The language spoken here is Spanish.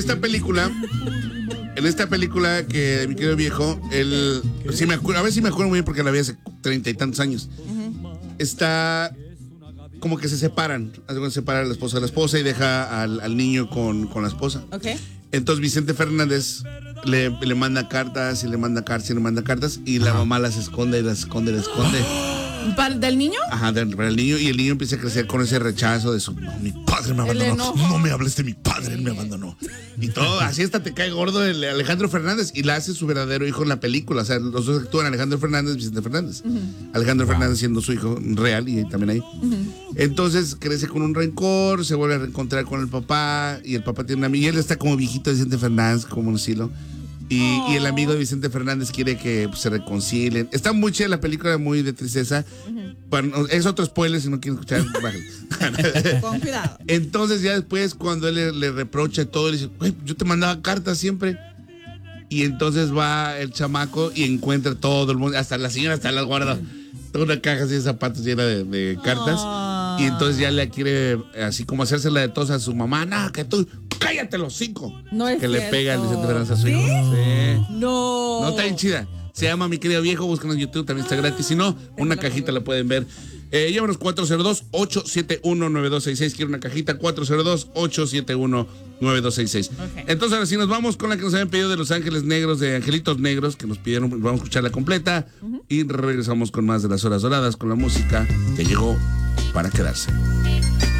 En esta película que mi querido viejo, él, sí me acuerdo, a ver si me acuerdo muy bien porque la vi hace 30 y tantos años. Está como que se separan, separa la esposa y deja al niño con la esposa. Okay. Entonces Vicente Fernández le manda cartas y le manda cartas y la mamá las esconde y las esconde. ¿Del niño? Ajá, para el niño, y el niño empieza a crecer con ese rechazo de su, no, mi padre me abandonó, no me hables de mi padre, él me abandonó. Y todo, así hasta te cae gordo el Alejandro Fernández, y la hace su verdadero hijo en la película. O sea, los dos actúan, Alejandro Fernández y Vicente Fernández. Alejandro Fernández siendo su hijo real y también ahí. Entonces crece con un rencor, se vuelve a reencontrar con el papá, y el papá tiene una amiga, y él está como viejito de Vicente Fernández, como un estilo. Y el amigo de Vicente Fernández quiere que se reconcilien. Está muy chida la película, muy de tristeza. Bueno, es otro spoiler, si no quieren escuchar. Con cuidado. Entonces ya después, cuando él le reprocha todo, le dice, güey, yo te mandaba cartas siempre. Y entonces va el chamaco y encuentra todo el mundo, hasta la señora hasta las guarda. Toda una caja así de zapatos llena de cartas. Y entonces ya le quiere así como hacérsela de tos a su mamá. No, que tú, cállate los 5. No es que le cierto. pega el Vicente Fernández a su hijo. Sí. No. No, está bien chida. Se llama Mi Querido Viejo, búscanos en YouTube, también está gratis. Si no, una cajita la pueden ver. Llámanos 402-871-9266. Quiero una cajita, 402-871-9266. Okay. Entonces ahora sí nos vamos con la que nos habían pedido de Los Ángeles Negros, de Angelitos Negros, que nos pidieron. Vamos a escucharla completa. Y regresamos con más de Las Horas Doradas, con la música que llegó para quedarse.